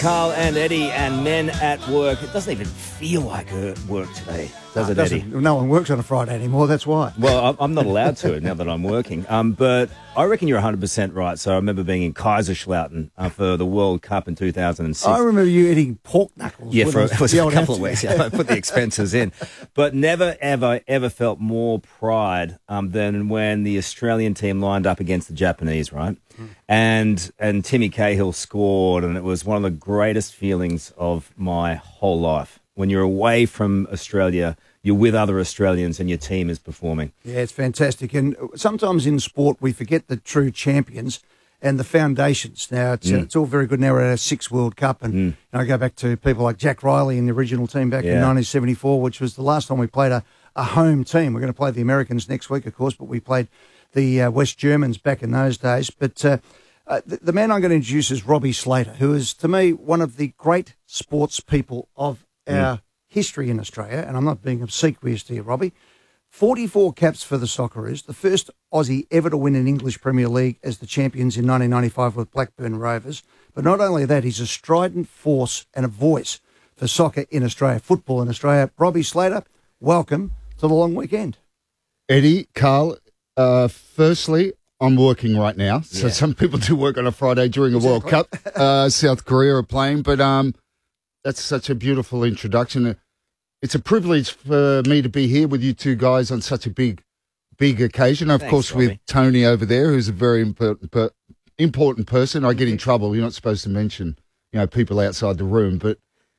Carl and Eddie and Men at Work. It doesn't even feel like work today, does it, Eddie? No one works on a Friday anymore, that's why. Well, I'm not allowed to now that I'm working. But I reckon you're 100% right. So I remember being in Kaiserslautern for the World Cup in 2006. I remember you eating pork knuckles. Yeah, it was a couple of weeks. Yeah, I put the expenses in. But never, ever felt more pride than when the Australian team lined up against the Japanese, right? And Timmy Cahill scored, and it was one of the greatest feelings of my whole life. When you're away from Australia, you're with other Australians and your team is performing. Yeah, it's fantastic. And sometimes in sport we forget the true champions and the foundations. Now, it's all very good now we're at our sixth World Cup, and I go back to people like Jack Riley in the original team back in 1974, which was the last time we played a home team. We're going to play the Americans next week, of course, but we played the West Germans back in those days. But the man I'm going to introduce is Robbie Slater, who is, to me, one of the great sports people of our history in Australia. And I'm not being obsequious to you, Robbie. 44 caps for the Socceroos, the first Aussie ever to win an English Premier League as the champions in 1995 with Blackburn Rovers. But not only that, he's a strident force and a voice for soccer in Australia, football in Australia. Robbie Slater, welcome to the long weekend. Eddie, Carl, firstly, I'm working right now. So some people do work on a Friday during a World Cup. South Korea are playing, but that's such a beautiful introduction. It's a privilege for me to be here with you two guys on such a big occasion. Of course, Robbie. with Tony over there, who's a very important person. I get in trouble. You're not supposed to mention, people outside the room. But,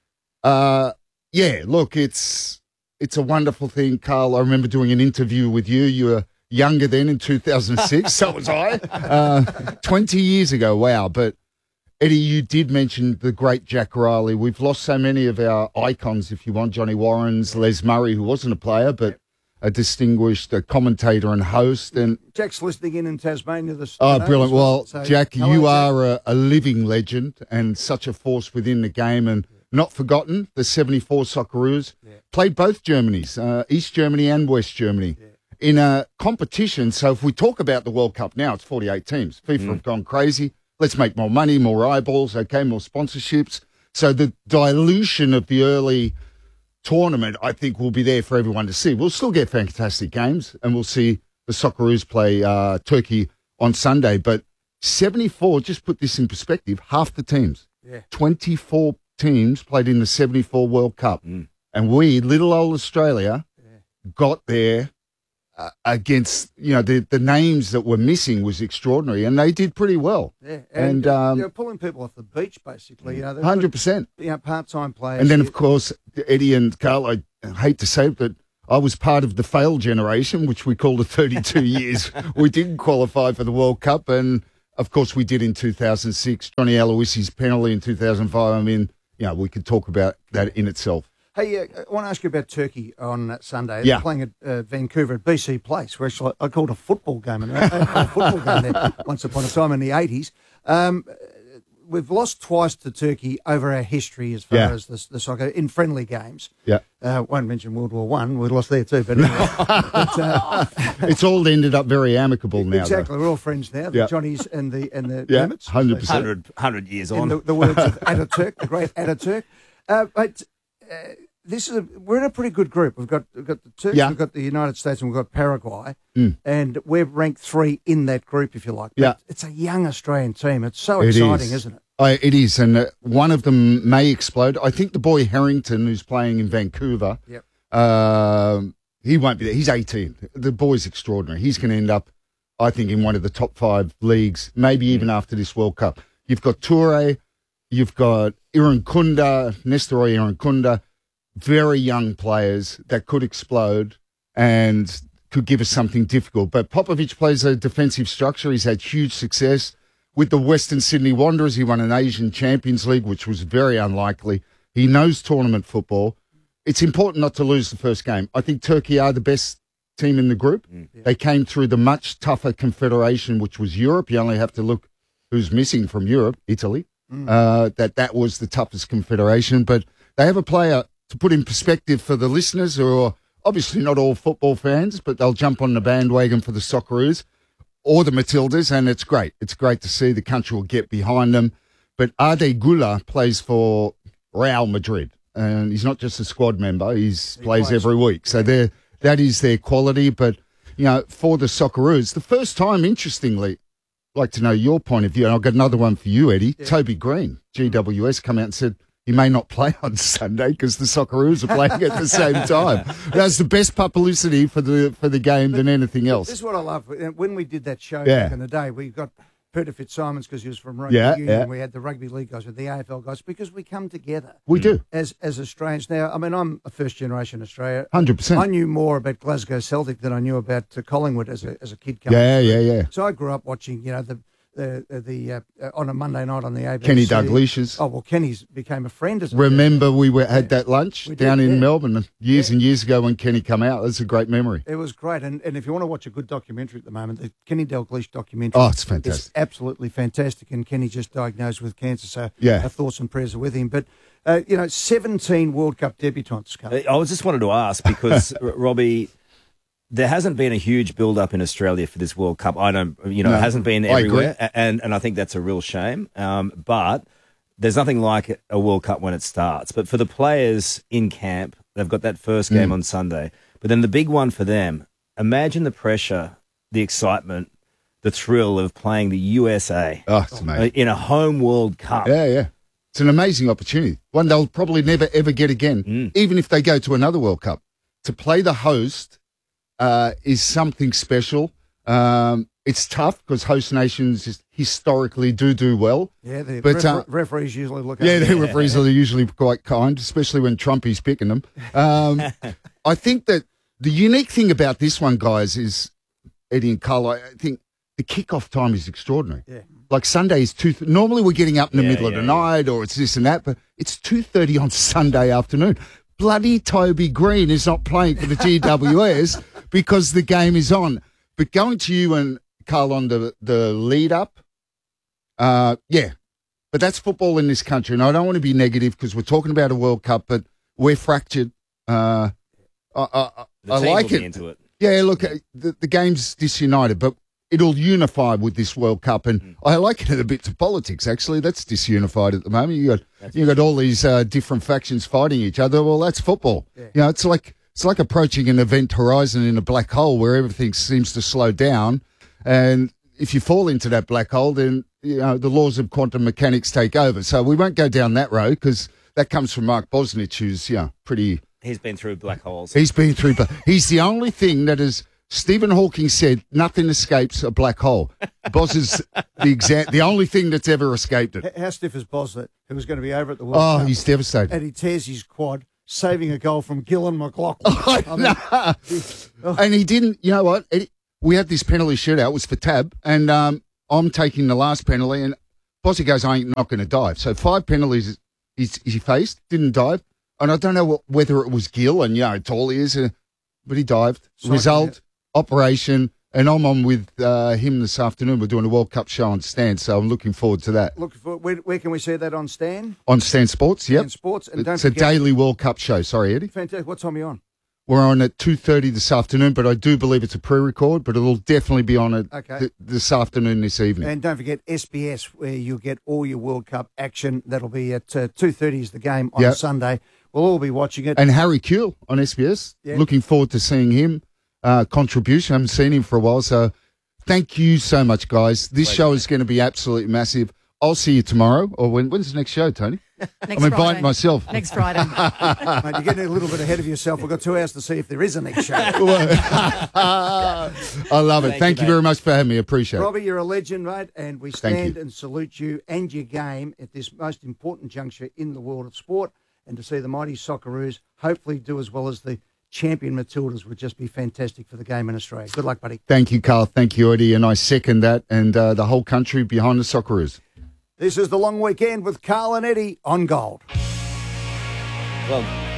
look, it's a wonderful thing, Carl. I remember doing an interview with you. You were younger then in 2006. So was I. 20 years ago. Wow. But, Eddie, you did mention the great Jack Riley. We've lost so many of our icons, if you want. Johnny Warrens, Les Murray, who wasn't a player, but a distinguished commentator and host. And Jack's listening in Tasmania. Brilliant. Well, So, Jack, hello, you Jack. are a living legend and such a force within the game. And not forgotten, the 74 Socceroos played both Germanys, East Germany and West Germany, in a competition. So if we talk about the World Cup now, it's 48 teams. FIFA have gone crazy. Let's make more money, more eyeballs, more sponsorships. So the dilution of the early tournament, I think, will be there for everyone to see. We'll still get fantastic games, and we'll see the Socceroos play Turkey on Sunday. But 74, just put this in perspective, half the teams, 24 teams played in the 74 World Cup. And we, little old Australia, got there against, the names that were missing was extraordinary, and they did pretty well. Yeah, and pulling people off the beach, basically. 100%. Part-time players. And then, of course, Eddie and Carl, I hate to say it, but I was part of the failed generation, which we call the 32 years. We didn't qualify for the World Cup, and, of course, we did in 2006. Johnny Aloisi's penalty in 2005. I mean, we could talk about that in itself. Hey, I want to ask you about Turkey on Sunday. Yeah. They're playing at Vancouver at BC Place, where actually I called a football game, and a football game there once upon a time in the 80s. We've lost twice to Turkey over our history as far as the soccer in friendly games. Yeah. Won't mention World War I. We lost there too, but anyway. It's all ended up very amicable now. Exactly. We're all friends now, the Johnnies and the Mehmets. 100%. 100 years In on. the words of Ataturk, the great Ataturk. We're in a pretty good group. We've got the Turks, we've got the United States, and we've got Paraguay, and we're ranked 3 in that group, if you like. But it's a young Australian team. It's so exciting, isn't it? It is, and one of them may explode. I think the boy Harrington, who's playing in Vancouver, he won't be there. He's 18. The boy's extraordinary. He's going to end up, I think, in one of the top 5 leagues, maybe even after this World Cup. You've got Toure, you've got Irankunda, Nestor Irankunda, very young players that could explode and could give us something difficult. But Popovic plays a defensive structure. He's had huge success with the Western Sydney Wanderers. He won an Asian Champions League, which was very unlikely. He knows tournament football. It's important not to lose the first game. I think Turkey are the best team in the group. They came through the much tougher confederation, which was Europe. You only have to look who's missing from Europe, Italy. That was the toughest confederation. But they have a player, to put in perspective for the listeners, who are obviously not all football fans, but they'll jump on the bandwagon for the Socceroos or the Matildas, and it's great. It's great to see the country will get behind them. But Ade Gula plays for Real Madrid, and he's not just a squad member; he plays every week. So that is their quality. But for the Socceroos, the first time, interestingly, I'd like to know your point of view, and I've got another one for you, Eddie. Yeah. Toby Green, GWS, come out and said he may not play on Sunday because the Socceroos are playing at the same time. That's the best publicity for the game than anything else. This is what I love. When we did that show back in the day, we got Peter Fitzsimons because he was from Rugby Union. Yeah. We had the Rugby League guys with the AFL guys because we come together. We do. As Australians. Now, I mean, I'm a first-generation Australia. 100%. I knew more about Glasgow Celtic than I knew about Collingwood as a kid coming Yeah. So I grew up watching, the on a Monday night on the ABC. Kenny Dalglish's. Oh, well, Kenny's became a friend. Remember we had that lunch down in Melbourne years and years ago when Kenny come out. That's a great memory. It was great. And if you want to watch a good documentary at the moment, the Kenny Dalglish documentary. Oh, it's fantastic. It's absolutely fantastic. And Kenny just diagnosed with cancer, so our thoughts and prayers are with him. But, 17 World Cup debutants. I was just wanted to ask because, Robbie, there hasn't been a huge build-up in Australia for this World Cup. It hasn't been everywhere, and I think that's a real shame. But there's nothing like a World Cup when it starts. But for the players in camp, they've got that first game on Sunday. But then the big one for them, imagine the pressure, the excitement, the thrill of playing the USA it's amazing. In a home World Cup. Yeah. It's an amazing opportunity. One they'll probably never, ever get again, even if they go to another World Cup. To play the host is something special. It's tough because host nations historically do well. Yeah, the referees usually look at the referees are usually quite kind, especially when Trumpy's picking them. I think that the unique thing about this one, guys, is, Eddie and Carl, I think the kickoff time is extraordinary. Yeah. Like Sunday is normally we're getting up in the middle of the night or it's this and that, but it's 2:30 on Sunday afternoon. Bloody Toby Green is not playing for the GWS because the game is on. But going to you and Carl on the lead up, but that's football in this country. And I don't want to be negative because we're talking about a World Cup, but we're fractured. I like it. Into it. Yeah, look, the game's disunited, but it'll unify with this World Cup. And I liken it a bit to politics, actually. That's disunified at the moment. You got all these different factions fighting each other. Well, that's football. Yeah. It's like approaching an event horizon in a black hole where everything seems to slow down. And if you fall into that black hole, then the laws of quantum mechanics take over. So we won't go down that road because that comes from Mark Bosnich, who's pretty. He's been through black holes. He's the only thing that is. Stephen Hawking said nothing escapes a black hole. Boz is the only thing that's ever escaped it. How stiff is Boz who was going to be over at the World Cup? Oh, he's devastated. And he tears his quad, saving a goal from Gillan McLaughlin. And he didn't, you know what? We had this penalty shootout, it was for Tab, and I'm taking the last penalty, and Bossy goes, I ain't not going to dive. So 5 penalties he faced, didn't dive. And I don't know whether it was Gill, and how tall he is, but he dived. Result. Operation, and I'm on with him this afternoon. We're doing a World Cup show on Stan, so I'm looking forward to that. Where can we see that on Stan? On Stan Sports, yep. Stan Sports, and it's a daily World Cup show. Sorry, Eddie. Fantastic. What time are you on? We're on at 2:30 this afternoon, but I do believe it's a pre-record, but it'll definitely be on it this afternoon, this evening. And don't forget SBS, where you'll get all your World Cup action. That'll be at 2:30 is the game on Sunday. We'll all be watching it. And Harry Kuehl on SBS. Yeah. Looking forward to seeing him. Contribution. I haven't seen him for a while, so thank you so much, guys. This show is going to be absolutely massive. I'll see you tomorrow, or when's the next show, Tony? I'm inviting myself. Next Friday. Mate, you're getting a little bit ahead of yourself. We've got 2 hours to see if there is a next show. I love it. Thank you very much for having me. Appreciate it. Robbie, you're a legend, mate, and we stand and salute you and your game at this most important juncture in the world of sport, and to see the mighty Socceroos hopefully do as well as the champion Matildas would just be fantastic for the game in Australia. Good luck, buddy. Thank you, Carl. Thank you, Eddie. And I second that, and the whole country behind the Socceroos. This is the long weekend with Carl and Eddie on Gold. Well,